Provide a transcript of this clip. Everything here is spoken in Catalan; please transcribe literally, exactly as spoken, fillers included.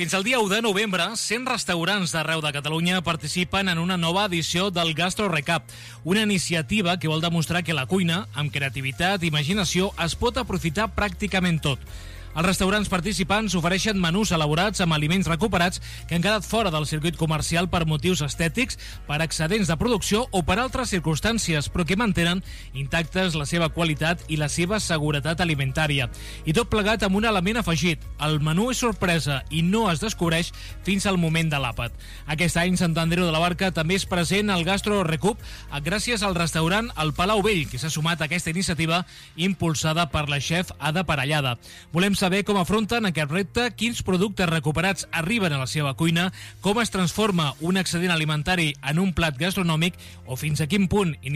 Fins al dia u de novembre, cent restaurants d'arreu de Catalunya participen en una nova edició del Gastro Recap, una iniciativa que vol demostrar que la cuina, amb creativitat i imaginació, es pot aprofitar pràcticament tot. Els restaurants participants ofereixen menús elaborats amb aliments recuperats que han quedat fora del circuit comercial per motius estètics, per excedents de producció o per altres circumstàncies, però que mantenen intactes la seva qualitat i la seva seguretat alimentària. I tot plegat amb un element afegit. El menú és sorpresa i no es descobreix fins al moment de l'àpat. Aquest any, Sant Andreu de la Barca també és present al Gastro Recup gràcies al restaurant El Palau Vell, que s'ha sumat a aquesta iniciativa impulsada per la xef Ada Parellada. Volem saber com afronten aquest repte, quins productes recuperats arriben a la seva cuina, com es transforma un excedent alimentari en un plat gastronòmic o fins a quin punt